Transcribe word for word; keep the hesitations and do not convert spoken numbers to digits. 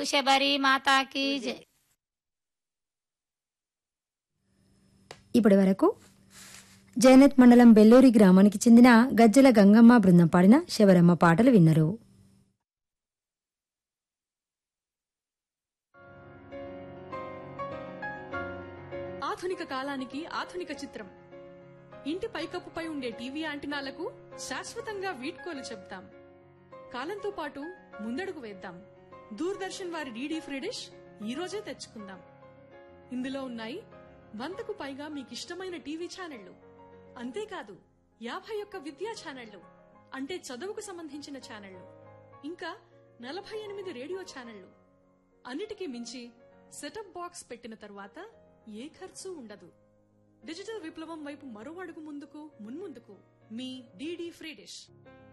శబరి మాతాకి జై. ఇప్పటి వరకు జైనత్ మండలం బెల్లూరి గ్రామానికి చెందిన గజ్జల గంగమ్మ బృందం పాడిన శబరమ్మ పాటలు విన్నరు. ఆధునిక కాలానికి ఆధునిక చిత్రం. ఇంటి పైకప్పుపై ఉండే టీవీ యాంటినాలకు శాశ్వతంగా వీడ్కోలు చెప్తాం. కాలంతో పాటు ముందడుగు వేద్దాం. దూరదర్శన్ వారి డీడీ ఫ్రీ డిష్ ఈ రోజే తెచ్చుకుందాం. ఇందులో ఉన్నాయి వందకు పైగా మీకిష్టమైన టీవీ ఛానళ్లు. అంతేకాదు యాభై ఒక్క విద్యా ఛానళ్లు, అంటే చదువుకు సంబంధించిన ఛానళ్లు, ఇంకా నలభై ఎనిమిది రేడియో ఛానళ్లు. అన్నిటికీ మించి సెటప్ బాక్స్ పెట్టిన తరువాత ఏ ఖర్చు ఉండదు. డిజిటల్ విప్లవం వైపు మరో అడుగు ముందుకు మున్ముందుకు మీ డీడీ ఫ్రీ డిష్.